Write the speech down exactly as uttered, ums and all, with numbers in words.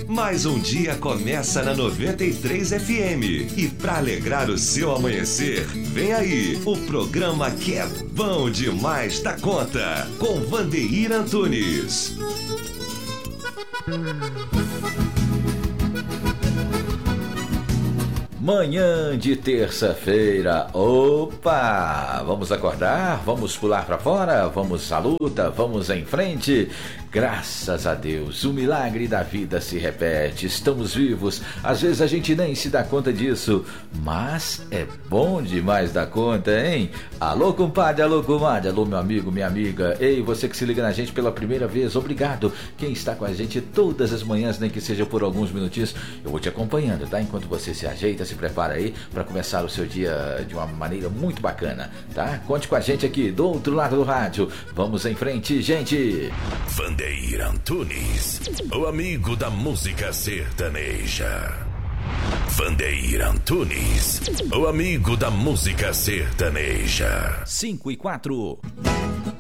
Mais um dia começa na noventa e três F M. E para alegrar o seu amanhecer, vem aí o programa que é bom demais da conta, com Vandeir Antunes. Manhã de terça-feira, opa! Vamos acordar? Vamos pular pra fora? Vamos à luta? Vamos em frente? Graças a Deus, o milagre da vida se repete, estamos vivos, às vezes a gente nem se dá conta disso, mas é bom demais dar conta, hein? Alô, compadre, alô, comadre, alô, meu amigo, minha amiga, ei, você que se liga na gente pela primeira vez, obrigado. Quem está com a gente todas as manhãs, nem que seja por alguns minutinhos, eu vou te acompanhando, tá? Enquanto você se ajeita, se prepara aí para começar o seu dia de uma maneira muito bacana, tá? Conte com a gente aqui do outro lado do rádio. Vamos em frente, gente! Vandeir Antunes, o amigo da música sertaneja. Vandeir Antunes, o amigo da música sertaneja. cinco e quatro.